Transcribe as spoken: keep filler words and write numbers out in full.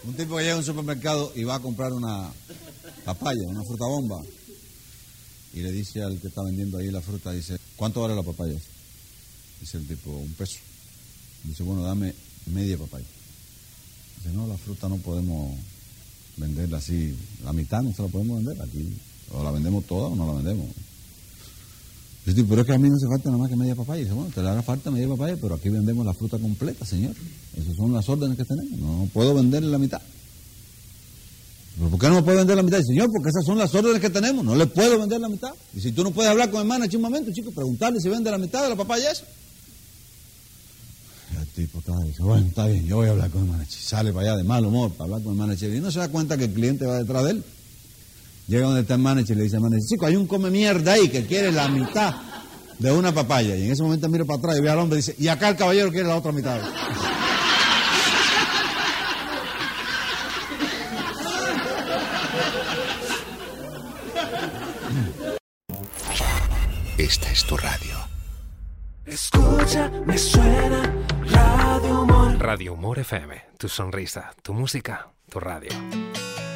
Un tipo que llega a un supermercado y va a comprar una papaya, una fruta bomba. Y le dice al que está vendiendo ahí la fruta, dice, ¿cuánto vale la papaya? Dice el tipo, un peso. Dice, bueno, dame media papaya. Dice, no, la fruta no podemos venderla así, la mitad no se la podemos vender aquí. O la vendemos toda o no la vendemos. Dice, pero es que a mí no hace falta nada más que media papaya. Dice, bueno, te le haga falta media papaya, pero aquí vendemos la fruta completa, señor. Esas son las órdenes que tenemos. No puedo venderle la mitad. ¿Pero por qué no me puede vender la mitad? Dice, señor, porque esas son las órdenes que tenemos. No le puedo vender la mitad. Y si tú no puedes hablar con el manager un momento, chico, preguntarle si vende la mitad de la papaya esa. Y el tipo está, dice, bueno, está bien, yo voy a hablar con el manager. Sale para allá de mal humor para hablar con el manager. Y no se da cuenta que el cliente va detrás de él. Llega donde está el manager y le dice al manager, chico, hay un come mierda ahí que quiere la mitad de una papaya. Y en ese momento miro para atrás y ve al hombre y dice, y acá el caballero quiere la otra mitad. Esta es tu radio. Escucha, me suena Radio Humor. Radio Humor F M, tu sonrisa, tu música, tu radio.